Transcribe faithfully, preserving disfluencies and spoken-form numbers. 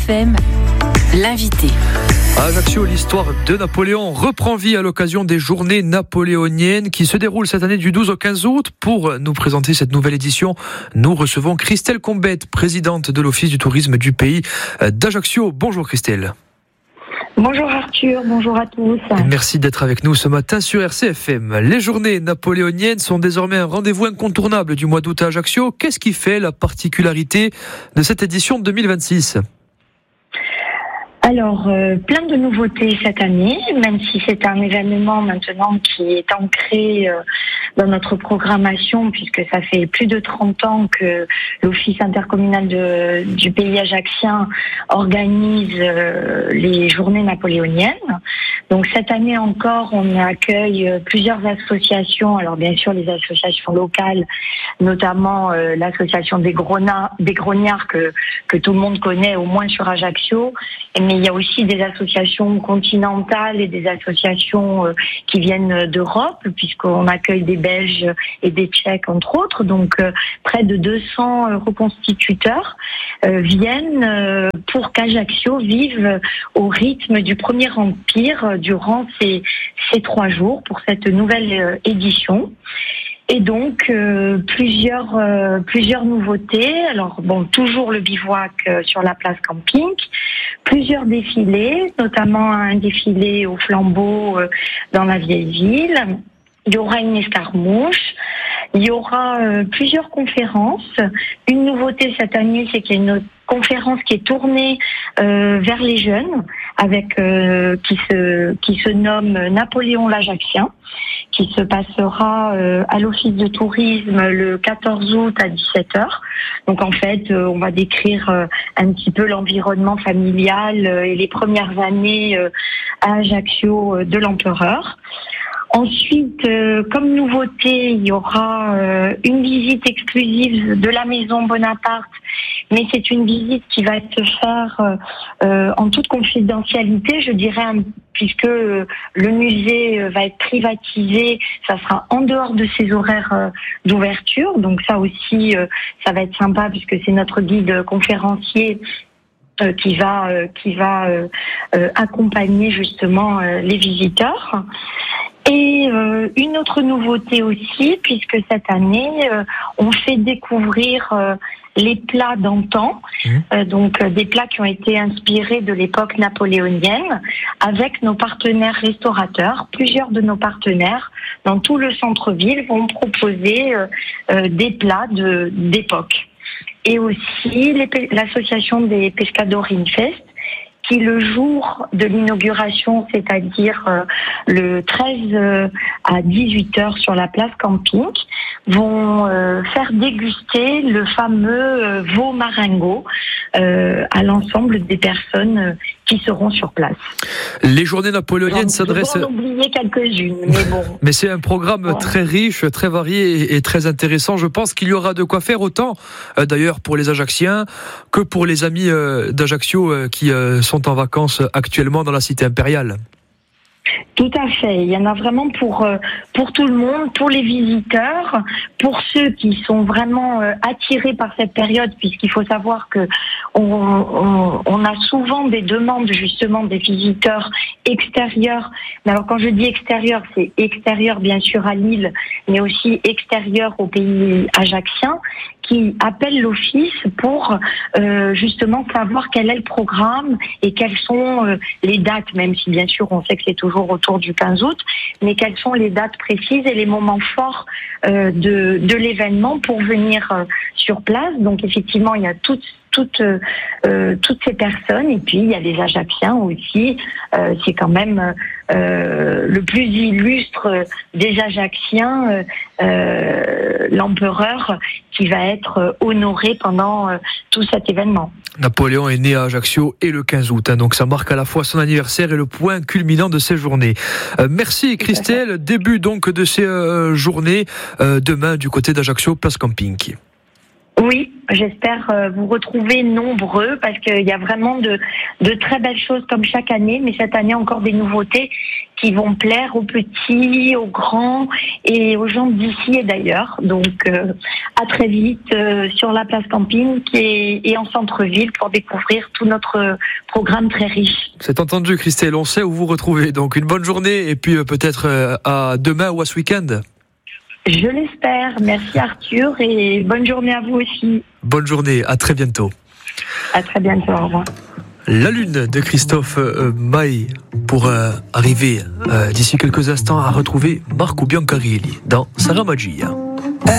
F M, l'invité. À Ajaccio, l'histoire de Napoléon reprend vie à l'occasion des journées napoléoniennes qui se déroulent cette année du douze au quinze août. Pour nous présenter cette nouvelle édition, nous recevons Christelle Combette, présidente de l'Office du tourisme du pays d'Ajaccio. Bonjour Christelle. Bonjour Arthur, bonjour à tous. Merci d'être avec nous ce matin sur R C F M. Les journées napoléoniennes sont désormais un rendez-vous incontournable du mois d'août à Ajaccio. Qu'est-ce qui fait la particularité de cette édition deux mille vingt-six ? Alors, euh, plein de nouveautés cette année, même si c'est un événement maintenant qui est ancré euh, dans notre programmation, puisque ça fait plus de trente ans que l'Office intercommunal de, du pays ajaccien organise euh, les journées napoléoniennes. Donc cette année encore, on accueille plusieurs associations, alors bien sûr les associations locales, notamment euh, l'association des, Grona, des Grognards que, que tout le monde connaît au moins sur Ajaccio, mais il y a aussi des associations continentales et des associations euh, qui viennent d'Europe, puisqu'on accueille des Belges et des Tchèques entre autres, donc euh, près de deux cents euh, reconstituteurs euh, viennent euh, pour qu'Ajaccio vive au rythme du Premier Empire euh, durant ces, ces trois jours pour cette nouvelle euh, édition. Et donc euh, plusieurs euh, plusieurs nouveautés. Alors bon, toujours le bivouac euh, sur la place camping, plusieurs défilés, notamment un défilé au flambeau euh, dans la vieille ville. Il y aura une escarmouche. Il y aura euh, plusieurs conférences. Une nouveauté cette année, c'est qu'il y a une conférence qui est tournée euh, vers les jeunes, avec euh, qui se qui se nomme Napoléon l'Ajaccien, qui se passera euh, à l'Office de tourisme le quatorze août à dix-sept heures. Donc en fait, euh, on va décrire euh, un petit peu l'environnement familial euh, et les premières années euh, à Ajaccio euh, de l'empereur. Ensuite, euh, comme nouveauté, il y aura euh, une visite exclusive de la maison Bonaparte, mais c'est une visite qui va se faire euh, en toute confidentialité, je dirais, puisque euh, le musée va être privatisé, ça sera en dehors de ses horaires euh, d'ouverture, donc ça aussi, euh, ça va être sympa puisque c'est notre guide conférencier euh, qui va euh, qui va euh, euh, accompagner justement euh, les visiteurs. Et euh, une autre nouveauté aussi, puisque cette année, euh, on fait découvrir euh, les plats d'antan, mmh. euh, donc euh, des plats qui ont été inspirés de l'époque napoléonienne, avec nos partenaires restaurateurs. Plusieurs de nos partenaires, dans tout le centre-ville, vont proposer euh, euh, des plats de, d'époque. Et aussi les, l'association des Pescadores Infest, qui le jour de l'inauguration, c'est-à-dire euh, le treize à dix-huit heures sur la place camping, vont euh, faire déguster le fameux euh, veau marengo euh, à l'ensemble des personnes euh, qui seront sur place. Les journées napoléoniennes s'adressent... Je vais en oublier quelques-unes, mais bon. Mais c'est un programme ouais. très riche, très varié et très intéressant. Je pense qu'il y aura de quoi faire autant, euh, d'ailleurs, pour les Ajacciens que pour les amis euh, d'Ajaccio euh, qui euh, sont en vacances actuellement dans la cité impériale. Tout à fait. Il y en a vraiment pour pour tout le monde, pour les visiteurs, pour ceux qui sont vraiment attirés par cette période, puisqu'il faut savoir que on, on, on a souvent des demandes justement des visiteurs extérieurs. Mais alors quand je dis extérieur, c'est extérieur bien sûr à Lille, mais aussi extérieur au pays ajaccien, qui appellent l'office pour euh, justement savoir quel est le programme et quelles sont euh, les dates, même si bien sûr on sait que c'est toujours autour du quinze août, mais quelles sont les dates précises et les moments forts euh, de, de l'événement pour venir euh, sur place. Donc effectivement, il y a toutes toutes euh, toutes ces personnes, et puis il y a les Ajacciens aussi. Euh, c'est quand même euh, le plus illustre des Ajacciens, euh, euh, l'empereur, qui va être honoré pendant euh, tout cet événement. Napoléon est né à Ajaccio et le quinze août, hein, donc ça marque à la fois son anniversaire et le point culminant de ces journées. Euh, merci Christelle, début donc de ces euh, journées euh, demain du côté d'Ajaccio, place camping. Oui, j'espère vous retrouver nombreux parce qu'il y a vraiment de, de très belles choses comme chaque année, mais cette année encore des nouveautés qui vont plaire aux petits, aux grands et aux gens d'ici et d'ailleurs. Donc euh, à très vite euh, sur la place Camping qui est, et en centre-ville pour découvrir tout notre programme très riche. C'est entendu Christelle, on sait où vous retrouvez. Donc une bonne journée et puis euh, peut-être euh, à demain ou à ce week-end. Je l'espère. Merci Arthur et bonne journée à vous aussi. Bonne journée, à très bientôt. À très bientôt, au revoir. La Lune de Christophe euh, Maé pour euh, arriver euh, d'ici quelques instants à retrouver Marco Biancarelli dans Sarah Magia.